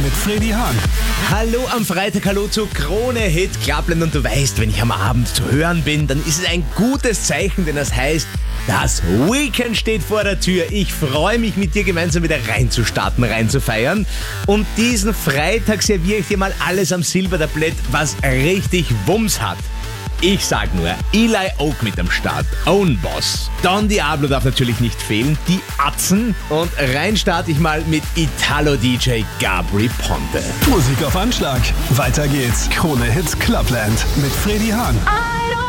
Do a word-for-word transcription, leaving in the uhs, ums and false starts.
mit Freddy Hahn. Hallo am Freitag, hallo zu Krone Hit Clubland. Und du weißt, wenn ich am Abend zu hören bin, dann ist es ein gutes Zeichen, denn das heißt, das Weekend steht vor der Tür. Ich freue mich, mit dir gemeinsam wieder reinzustarten, reinzufeiern. Und diesen Freitag serviere ich dir mal alles am Silbertablett, was richtig Wumms hat. Ich sag nur, Eli Oak mit am Start, Own Boss. Don Diablo darf natürlich nicht fehlen, die Atzen. Und rein starte ich mal mit Italo-D J Gabri Ponte. Musik auf Anschlag. Weiter geht's. Krone Hit Clubland mit Freddy Hahn.